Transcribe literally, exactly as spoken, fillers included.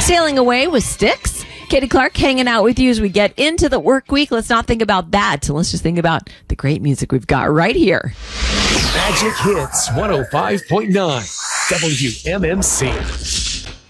Sailing away with Styx. Katie Clark hanging out with you as we get into the work week. Let's not think about that. Let's just think about the great music we've got right here. Magic Hits one oh five point nine W M M C.